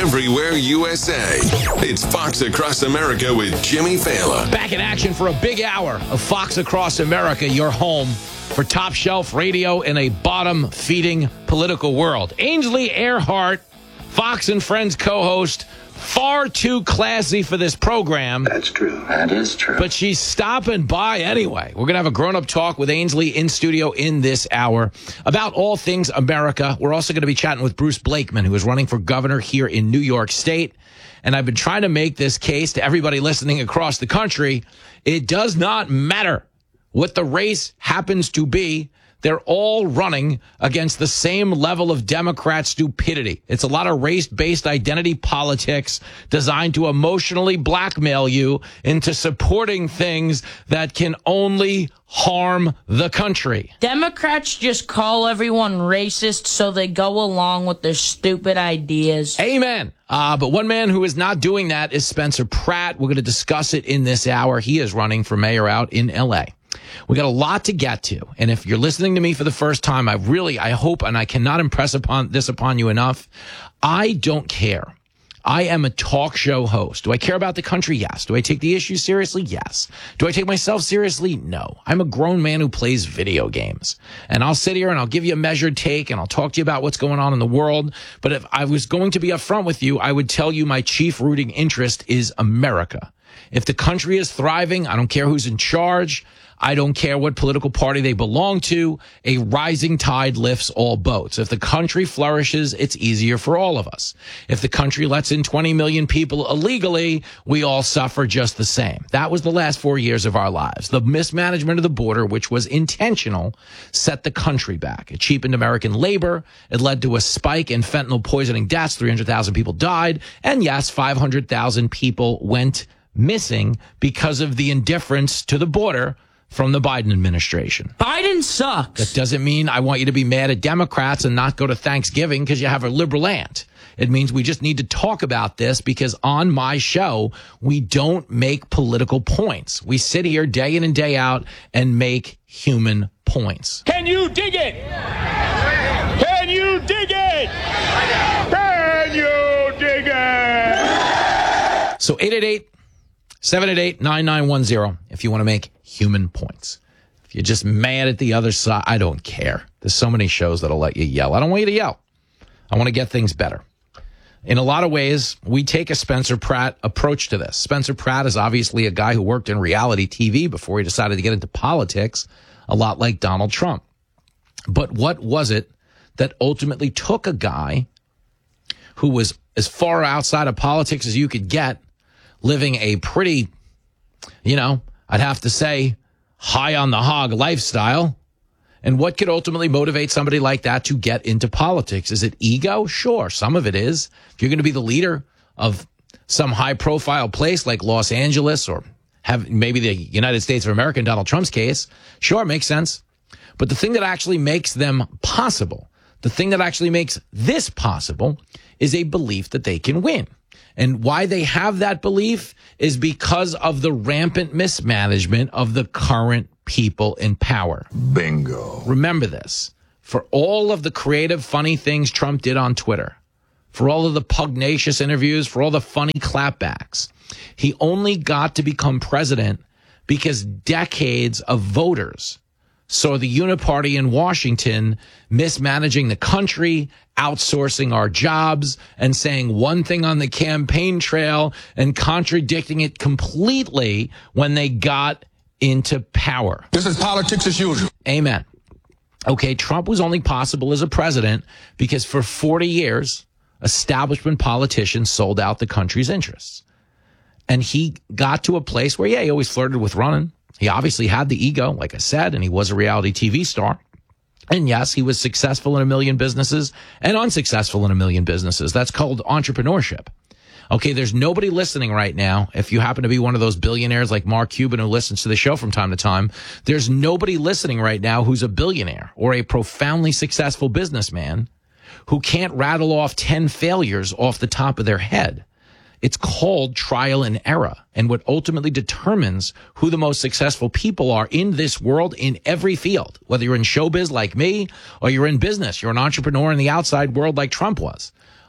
everywhere USA. It's Fox Across America with Jimmy Fallon. Back in action for a big hour of Fox Across America, your home for top shelf radio in a bottom-feeding political world. Ainsley Earhardt, Fox and Friends co-host, far too classy for this program. That's true. That is true. But she's stopping by anyway. We're going to have a grown-up talk with Ainsley in studio in this hour about all things America. We're also going to be chatting with Bruce Blakeman, who is running for governor here in New York State. And I've been trying to make this case to everybody listening across the country. It does not matter what the race happens to be. They're all running against the same level of Democrat stupidity. It's a lot of race-based identity politics designed to emotionally blackmail you into supporting things that can only harm the country. Democrats just call everyone racist so they go along with their stupid ideas. Amen. But one man who is not doing that is Spencer Pratt. We're going to discuss it in this hour. He is running for mayor out in L.A. We got a lot to get to. And if you're listening to me for the first time, I hope, and I cannot impress upon you enough, I don't care. I am a talk show host. Do I care about the country? Yes. Do I take the issue seriously? Yes. Do I take myself seriously? No. I'm a grown man who plays video games. And I'll sit here and I'll give you a measured take and I'll talk to you about what's going on in the world. But if I was going to be upfront with you, I would tell you my chief rooting interest is America. If the country is thriving, I don't care who's in charge. I don't care what political party they belong to. A rising tide lifts all boats. If the country flourishes, it's easier for all of us. If the country lets in 20 million people illegally, we all suffer just the same. That was the last 4 years of our lives. The mismanagement of the border, which was intentional, set the country back. It cheapened American labor. It led to a spike in fentanyl poisoning deaths. 300,000 people died. And yes, 500,000 people went missing because of the indifference to the border from the Biden administration. Biden sucks. That doesn't mean I want you to be mad at Democrats and not go to Thanksgiving because you have a liberal aunt. It means we just need to talk about this because on my show, we don't make political points. We sit here day in and day out and make human points. Can you dig it? Can you dig it? Can you dig it? So 888-788-9910 if you want to make human points. If you're just mad at the other side, I don't care. There's so many shows that'll let you yell. I don't want you to yell. I want to get things better. In a lot of ways, we take a Spencer Pratt approach to this. Spencer Pratt is obviously a guy who worked in reality TV before he decided to get into politics, a lot like Donald Trump. But what was it that ultimately took a guy who was as far outside of politics as you could get, living a pretty, I'd have to say, high on the hog lifestyle. And what could ultimately motivate somebody like that to get into politics? Is it ego? Sure, some of it is. If you're going to be the leader of some high-profile place like Los Angeles or have maybe the United States of America in Donald Trump's case, sure, makes sense. But the thing that actually makes them possible, the thing that actually makes this possible is a belief that they can win. And why they have that belief is because of the rampant mismanagement of the current people in power. Bingo. Remember this. For all of the creative, funny things Trump did on Twitter, for all of the pugnacious interviews, for all the funny clapbacks, he only got to become president because decades of voters saw the uniparty in Washington mismanaging the country, outsourcing our jobs, and saying one thing on the campaign trail and contradicting it completely when they got into power. This is politics as usual. Amen. Okay, Trump was only possible as a president because for 40 years, establishment politicians sold out the country's interests. And he got to a place where, he always flirted with running. He obviously had the ego, like I said, and he was a reality TV star. And yes, he was successful in a million businesses and unsuccessful in a million businesses. That's called entrepreneurship. Okay, there's nobody listening right now. If you happen to be one of those billionaires like Mark Cuban who listens to the show from time to time, there's nobody listening right now who's a billionaire or a profoundly successful businessman who can't rattle off 10 failures off the top of their head. It's called trial and error. And what ultimately determines who the most successful people are in this world in every field, whether you're in showbiz like me or you're in business, you're an entrepreneur in the outside world like Trump was.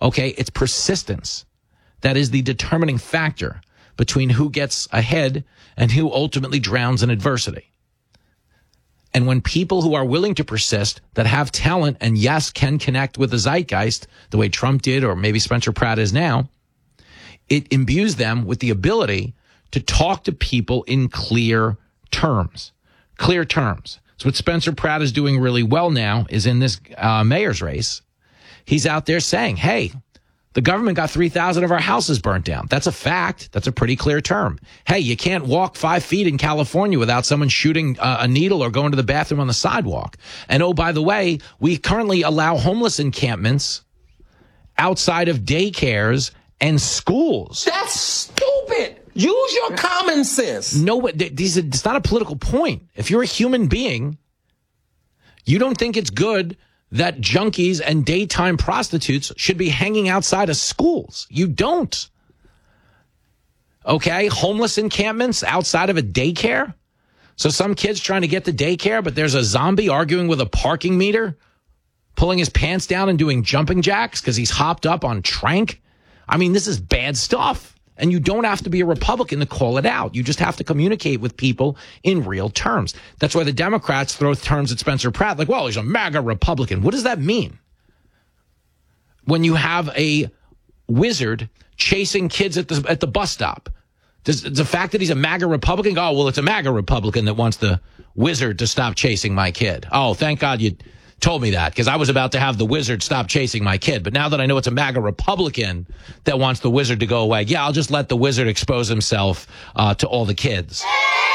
Okay, it's persistence that is the determining factor between who gets ahead and who ultimately drowns in adversity. And when people who are willing to persist, that have talent and yes, can connect with the zeitgeist the way Trump did, or maybe Spencer Pratt is now, it imbues them with the ability to talk to people in clear terms. Clear terms. So what Spencer Pratt is doing really well now is in this mayor's race. He's out there saying, hey, the government got 3,000 of our houses burnt down. That's a fact. That's a pretty clear term. Hey, you can't walk 5 feet in California without someone shooting a needle or going to the bathroom on the sidewalk. And oh, by the way, we currently allow homeless encampments outside of daycares and schools. That's stupid. Use your common sense. No, it's not a political point. If you're a human being, you don't think it's good that junkies and daytime prostitutes should be hanging outside of schools. You don't. Okay, homeless encampments outside of a daycare. So some kid's trying to get to daycare, but there's a zombie arguing with a parking meter, pulling his pants down and doing jumping jacks because he's hopped up on Trank. I mean, this is bad stuff. And you don't have to be a Republican to call it out. You just have to communicate with people in real terms. That's why the Democrats throw terms at Spencer Pratt like, well, he's a MAGA Republican. What does that mean? When you have a wizard chasing kids at the bus stop, does the fact that he's a MAGA Republican go, oh, well, it's a MAGA Republican that wants the wizard to stop chasing my kid. Oh, thank God you told me that, because I was about to have the wizard stop chasing my kid. But now that I know it's a MAGA Republican that wants the wizard to go away, yeah, I'll just let the wizard expose himself to all the kids.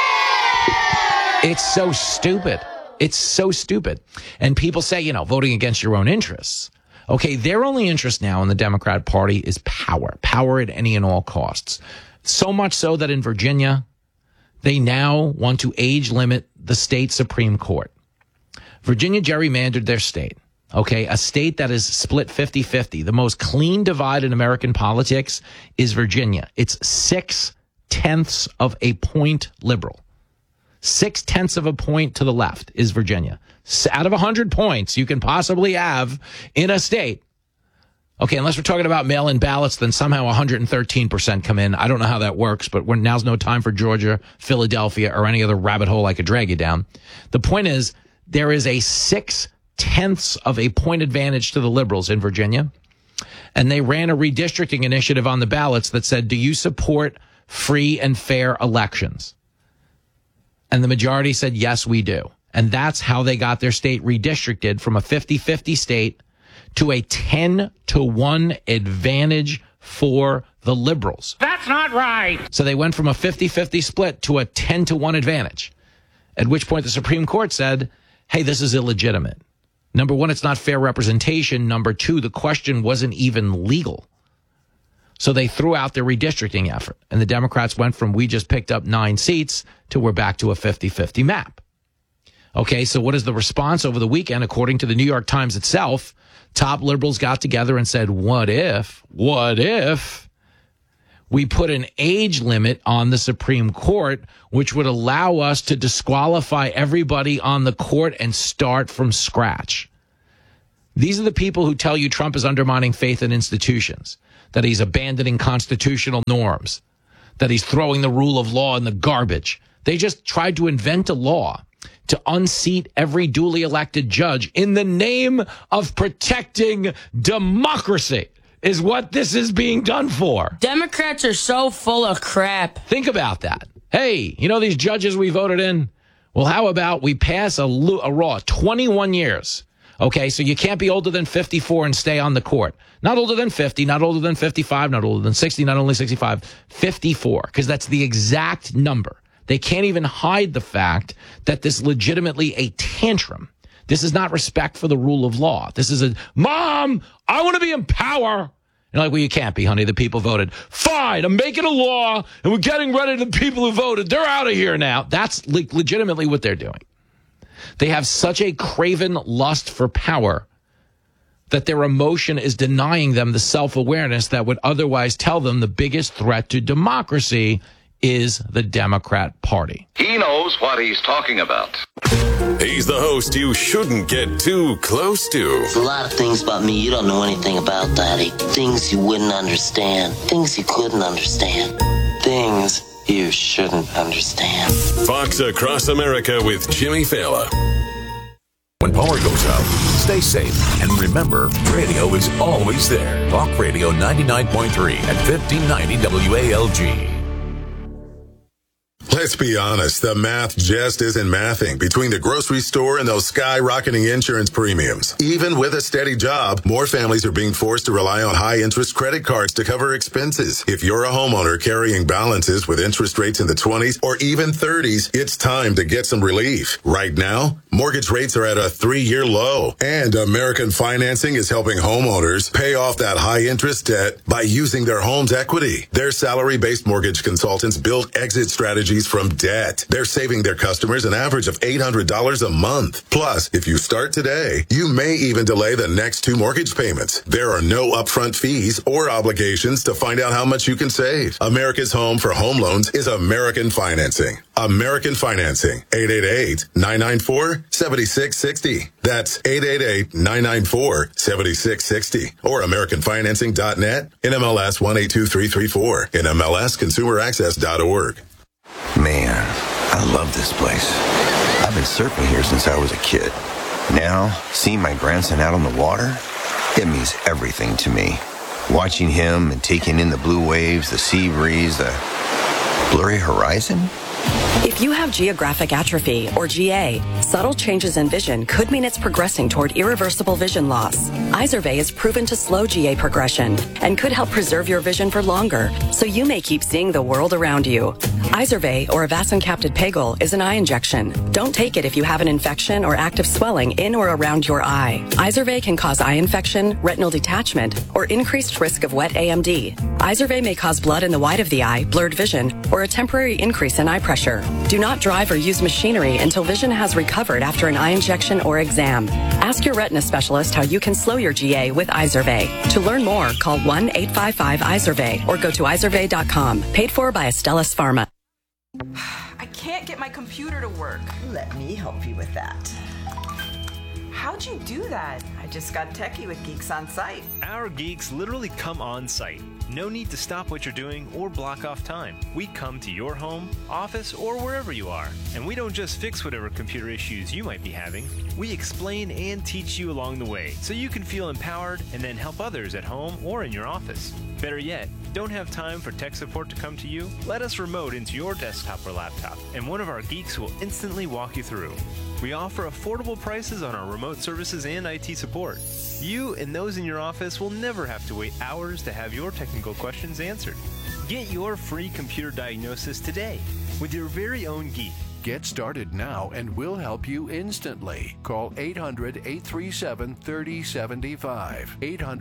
It's so stupid. It's so stupid. And people say, voting against your own interests. Okay, their only interest now in the Democrat Party is power. Power at any and all costs. So much so that in Virginia, they now want to age limit the state Supreme Court. Virginia gerrymandered their state, okay? A state that is split 50-50. The most clean divide in American politics is Virginia. It's 0.6 of a point liberal. 0.6 of a point to the left is Virginia. Out of 100 points you can possibly have in a state. Okay, unless we're talking about mail-in ballots, then somehow 113% come in. I don't know how that works, but now's no time for Georgia, Philadelphia, or any other rabbit hole I could drag you down. The point is, there is a 0.6 of a point advantage to the liberals in Virginia. And they ran a redistricting initiative on the ballots that said, do you support free and fair elections? And the majority said, yes, we do. And that's how they got their state redistricted from a 50-50 state to a 10-1 advantage for the liberals. That's not right. So they went from a 50-50 split to a 10-1 advantage. At which point the Supreme Court said, hey, this is illegitimate. Number one, it's not fair representation. Number two, the question wasn't even legal. So they threw out their redistricting effort. And the Democrats went from we just picked up 9 seats to we're back to a 50-50 map. Okay, so what is the response over the weekend? According to the New York Times itself, top liberals got together and said, what if we put an age limit on the Supreme Court, which would allow us to disqualify everybody on the court and start from scratch? These are the people who tell you Trump is undermining faith in institutions, that he's abandoning constitutional norms, that he's throwing the rule of law in the garbage. They just tried to invent a law to unseat every duly elected judge in the name of protecting democracy. Is what this is being done for. Democrats are so full of crap. Think about that. Hey, these judges we voted in? Well, how about we pass a law, 21 years. Okay, so you can't be older than 54 and stay on the court. Not older than 50, not older than 55, not older than 60, not only 65, 54, because that's the exact number. They can't even hide the fact that this is legitimately a tantrum. This is not respect for the rule of law. This is Mom, I want to be in power. You're like, well, you can't be, honey. The people voted. Fine, I'm making a law, and we're getting rid of the people who voted. They're out of here now. That's legitimately what they're doing. They have such a craven lust for power that their emotion is denying them the self-awareness that would otherwise tell them the biggest threat to democracy is the Democrat Party. He knows what he's talking about. He's the host you shouldn't get too close to. There's a lot of things about me you don't know anything about, Daddy. Things you wouldn't understand. Things you couldn't understand. Things you shouldn't understand. Fox Across America with Jimmy Fallon. When power goes out, stay safe. And remember, radio is always there. Talk Radio 99.3 at 1590 WALG. Let's be honest, the math just isn't mathing between the grocery store and those skyrocketing insurance premiums. Even with a steady job, more families are being forced to rely on high-interest credit cards to cover expenses. If you're a homeowner carrying balances with interest rates in the 20s or even 30s, it's time to get some relief. Right now, mortgage rates are at a 3-year low, and American Financing is helping homeowners pay off that high-interest debt by using their home's equity. Their salary-based mortgage consultants build exit strategies from debt. They're saving their customers an average of $800 a month. Plus, if you start today, you may even delay the next 2 mortgage payments. There are no upfront fees or obligations to find out how much you can save. America's home for home loans is American Financing. American Financing. 888-994-7660. That's 888-994-7660. Or AmericanFinancing.net. NMLS 182334. NMLSConsumerAccess.org. Man, I love this place. I've been surfing here since I was a kid. Now, seeing my grandson out on the water, it means everything to me. Watching him and taking in the blue waves, the sea breeze, the blurry horizon. If you have geographic atrophy, or GA, subtle changes in vision could mean it's progressing toward irreversible vision loss. Izervay is proven to slow GA progression and could help preserve your vision for longer, so you may keep seeing the world around you. Izervay, or avacincaptad pegol, is an eye injection. Don't take it if you have an infection or active swelling in or around your eye. Izervay can cause eye infection, retinal detachment, or increased risk of wet AMD. Izervay may cause blood in the white of the eye, blurred vision, or a temporary increase in eye pressure. Do not drive or use machinery until vision has recovered after an eye injection or exam. Ask your retina specialist how you can slow your GA with Izervay. To learn more, call 1-855-IZERVAY or go to izervay.com. Paid for by Astellas Pharma. I can't get my computer to work. Let me help you with that. How'd you do that? I just got techie with Geeks on Site. Our geeks literally come on site. No need to stop what you're doing or block off time. We come to your home, office, or wherever you are. And we don't just fix whatever computer issues you might be having. We explain and teach you along the way so you can feel empowered and then help others at home or in your office. Better yet, don't have time for tech support to come to you? Let us remote into your desktop or laptop, and one of our geeks will instantly walk you through. We offer affordable prices on our remote services and IT support. You and those in your office will never have to wait hours to have your technical questions answered. Get your free computer diagnosis today with your very own geek. Get started now and we'll help you instantly. Call 800-837-3075.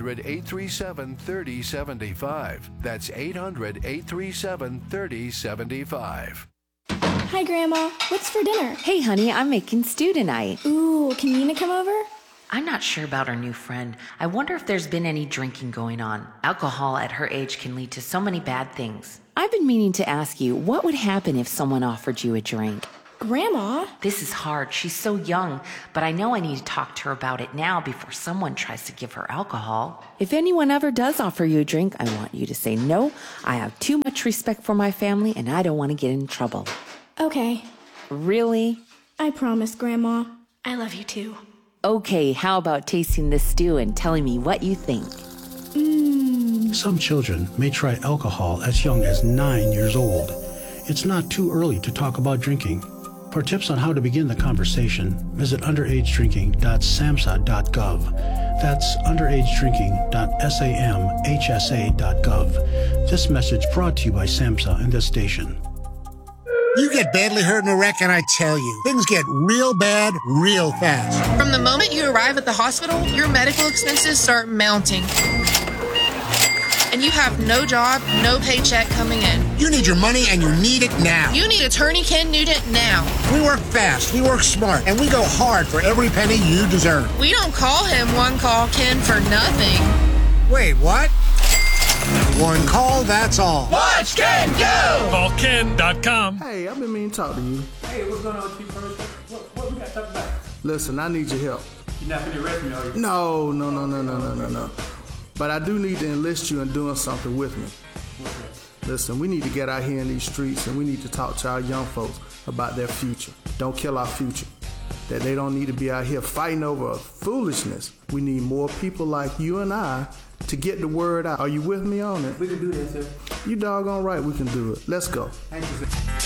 800-837-3075. That's 800-837-3075. Hi, Grandma. What's for dinner? Hey, honey, I'm making stew tonight. Ooh, can Nina come over? I'm not sure about our new friend. I wonder if there's been any drinking going on. Alcohol at her age can lead to so many bad things. I've been meaning to ask you, what would happen if someone offered you a drink? Grandma? This is hard. She's so young, but I know I need to talk to her about it now before someone tries to give her alcohol. If anyone ever does offer you a drink, I want you to say no. I have too much respect for my family and I don't want to get in trouble. Okay. Really? I promise, Grandma. I love you too. Okay, how about tasting this stew and telling me what you think? Some children may try alcohol as young as 9 years old. It's not too early to talk about drinking. For tips on how to begin the conversation, visit underagedrinking.samhsa.gov. That's underagedrinking.samhsa.gov. This message brought to you by SAMHSA and this station. You get badly hurt in a wreck, and I tell you, things get real bad real fast. From the moment you arrive at the hospital, your medical expenses start mounting. And you have no job, no paycheck coming in. You need your money, and you need it now. You need Attorney Ken Nugent now. We work fast, we work smart, and we go hard for every penny you deserve. We don't call him One Call Ken for nothing. Wait, what? One call, that's all. Watch Ken go! Call Ken.com. Hey, I've been meaning to talk to you. Hey, what's going on with you first? What we got to talk about? Listen, I need your help. You're not going to arrest me, are you? No. But I do need to enlist you in doing something with me. Okay. Listen, we need to get out here in these streets and we need to talk to our young folks about their future. Don't kill our future. That they don't need to be out here fighting over foolishness. We need more people like you and I to get the word out. Are you with me on it? We can do that, sir. You doggone right we can do it. Let's go. Thank you, sir.